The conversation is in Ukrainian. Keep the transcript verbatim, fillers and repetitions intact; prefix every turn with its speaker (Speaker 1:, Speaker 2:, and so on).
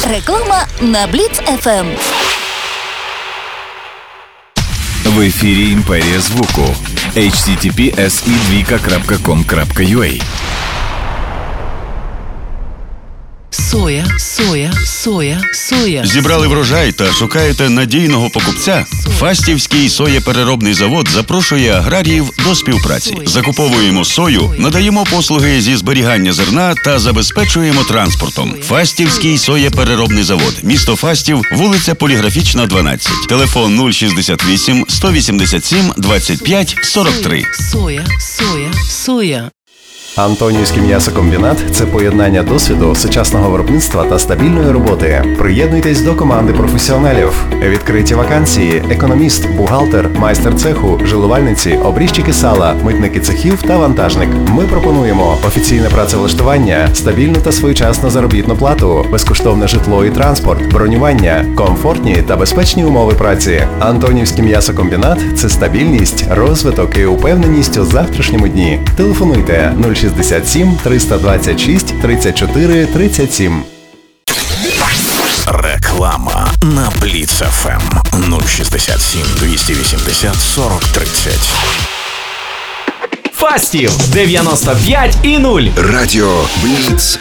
Speaker 1: Реклама на Бліц еф ем.
Speaker 2: В ефірі Імперія звуку. ейч ті ті пі ес і двійка крапка ком крапка ю а.
Speaker 3: Соя, соя, соя, соя.
Speaker 4: Зібрали врожай та шукаєте надійного покупця? Фастівський соєпереробний завод запрошує аграріїв до співпраці. Закуповуємо сою, надаємо послуги зі зберігання зерна та забезпечуємо транспортом. Фастівський соєпереробний завод. Місто Фастів, вулиця Поліграфічна, дванадцять. Телефон нуль шістдесят вісім сто вісімдесят сім двадцять п'ять сорок три.
Speaker 3: Соя, соя, соя.
Speaker 5: Антонівський м'ясокомбінат – це поєднання досвіду, сучасного виробництва та стабільної роботи. Приєднуйтесь до команди професіоналів. Відкриті вакансії: економіст, бухгалтер, майстер цеху, жилувальниці, обрізчики сала, митники цехів та вантажник. Ми пропонуємо офіційне працевлаштування, стабільну та своєчасну заробітну плату, безкоштовне житло і транспорт, бронювання, комфортні та безпечні умови праці. Антонівський м'ясокомбінат – це стабільність, розвиток і упевненість у завтрашньому дні. Телефонуйте нуль шістдесят сім триста двадцять шість тридцять чотири тридцять сім.
Speaker 6: Реклама на Бліц еф ем. нуль шістдесят сім двісті вісімдесят сорок тридцять.
Speaker 7: Фастів дев'яносто п'ять і нуль.
Speaker 6: Радіо Бліц